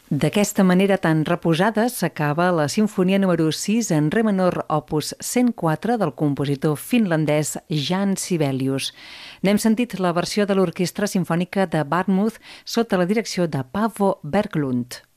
D'aquesta manera tan reposada s'acaba la Simfonia número 6 en re menor opus 104 del compositor finlandès Jan Sibelius. N'hem sentit la versió de l'Orquestra Simfònica de Barmouth sota la direcció de Paavo Berglund.